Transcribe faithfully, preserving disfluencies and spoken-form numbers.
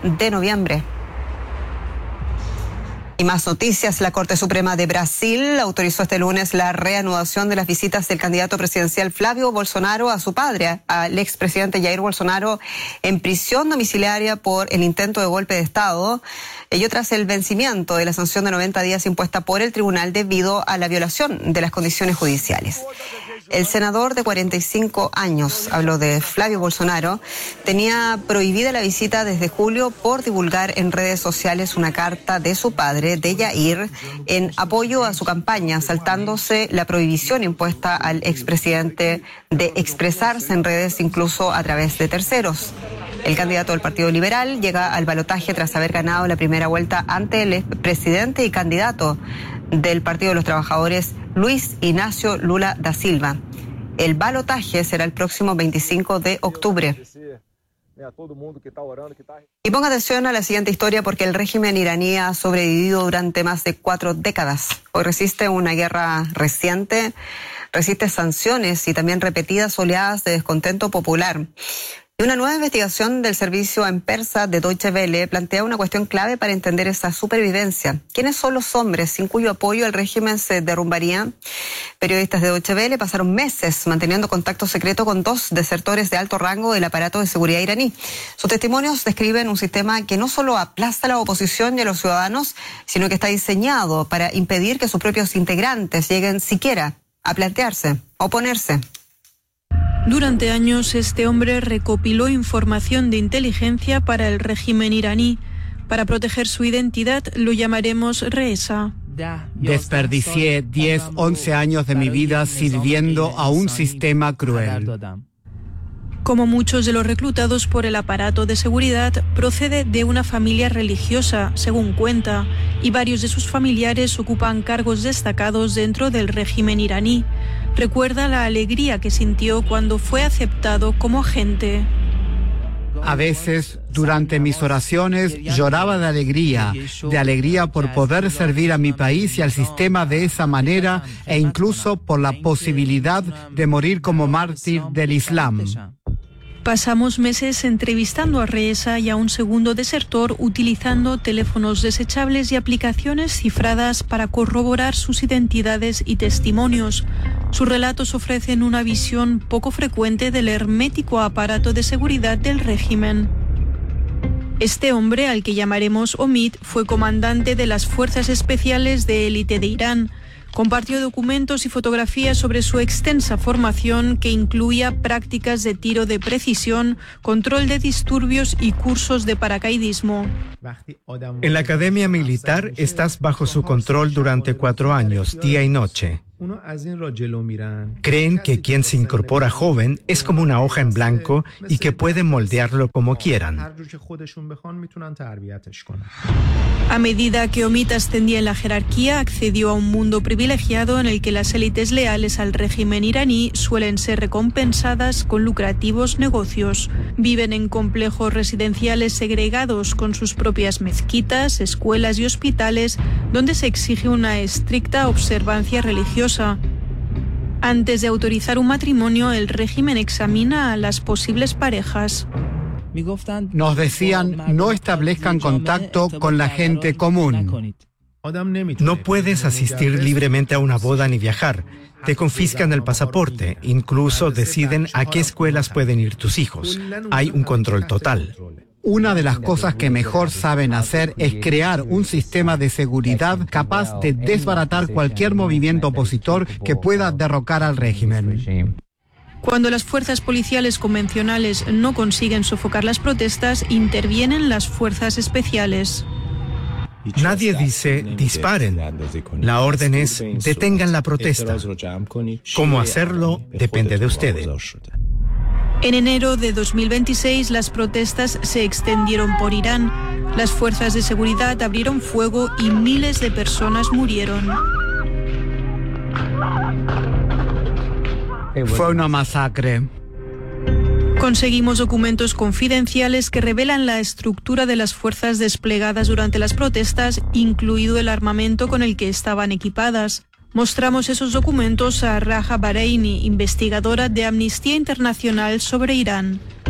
de noviembre. Y más noticias, la Corte Suprema de Brasil autorizó este lunes la reanudación de las visitas del candidato presidencial Flavio Bolsonaro a su padre, al expresidente Jair Bolsonaro, en prisión domiciliaria por el intento de golpe de Estado, ello tras el vencimiento de la sanción de noventa días impuesta por el tribunal debido a la violación de las condiciones judiciales. El senador de cuarenta y cinco años, habló de Flavio Bolsonaro, tenía prohibida la visita desde julio por divulgar en redes sociales una carta de su padre, de Jair, en apoyo a su campaña, saltándose la prohibición impuesta al expresidente de expresarse en redes incluso a través de terceros. El candidato del Partido Liberal llega al balotaje tras haber ganado la primera vuelta ante el expresidente y candidato del Partido de los Trabajadores, Luis Ignacio Lula da Silva. El balotaje será el próximo veinticinco de octubre. Y ponga atención a la siguiente historia porque el régimen iraní ha sobrevivido durante más de cuatro décadas. Hoy resiste una guerra reciente, resiste sanciones y también repetidas oleadas de descontento popular. Y una nueva investigación del servicio en persa de Deutsche Welle plantea una cuestión clave para entender esa supervivencia. ¿Quiénes son los hombres sin cuyo apoyo el régimen se derrumbaría? Periodistas de Deutsche Welle pasaron meses manteniendo contacto secreto con dos desertores de alto rango del aparato de seguridad iraní. Sus testimonios describen un sistema que no solo aplasta a la oposición y a los ciudadanos, sino que está diseñado para impedir que sus propios integrantes lleguen siquiera a plantearse, a oponerse. Durante años, este hombre recopiló información de inteligencia para el régimen iraní. Para proteger su identidad, lo llamaremos Reza. Desperdicié diez, once años de mi vida sirviendo a un sistema cruel. Como muchos de los reclutados por el aparato de seguridad, procede de una familia religiosa, según cuenta, y varios de sus familiares ocupan cargos destacados dentro del régimen iraní. Recuerda la alegría que sintió cuando fue aceptado como agente. A veces, durante mis oraciones, lloraba de alegría, de alegría por poder servir a mi país y al sistema de esa manera e incluso por la posibilidad de morir como mártir del Islam. Pasamos meses entrevistando a Reza y a un segundo desertor utilizando teléfonos desechables y aplicaciones cifradas para corroborar sus identidades y testimonios. Sus relatos ofrecen una visión poco frecuente del hermético aparato de seguridad del régimen. Este hombre, al que llamaremos Omid, fue comandante de las fuerzas especiales de élite de Irán. Compartió documentos y fotografías sobre su extensa formación que incluía prácticas de tiro de precisión, control de disturbios y cursos de paracaidismo. En la academia militar estás bajo su control durante cuatro años, día y noche. Creen que quien se incorpora joven es como una hoja en blanco y que pueden moldearlo como quieran. A medida que Omid ascendía en la jerarquía, accedió a un mundo privilegiado en el que las élites leales al régimen iraní suelen ser recompensadas con lucrativos negocios. Viven en complejos residenciales segregados con sus propias mezquitas, escuelas y hospitales, donde se exige una estricta observancia religiosa. Antes de autorizar un matrimonio, el régimen examina a las posibles parejas. Nos decían, no establezcan contacto con la gente común. No puedes asistir libremente a una boda ni viajar. Te confiscan el pasaporte. Incluso deciden a qué escuelas pueden ir tus hijos. Hay un control total. Una de las cosas que mejor saben hacer es crear un sistema de seguridad capaz de desbaratar cualquier movimiento opositor que pueda derrocar al régimen. Cuando las fuerzas policiales convencionales no consiguen sofocar las protestas, intervienen las fuerzas especiales. Nadie dice disparen. La orden es detengan la protesta. Cómo hacerlo depende de ustedes. En enero de dos mil veintiséis, las protestas se extendieron por Irán. Las fuerzas de seguridad abrieron fuego y miles de personas murieron. Fue una masacre. Conseguimos documentos confidenciales que revelan la estructura de las fuerzas desplegadas durante las protestas, incluido el armamento con el que estaban equipadas. Mostramos esos documentos a Raja Bahreini, investigadora de Amnistía Internacional sobre Irán.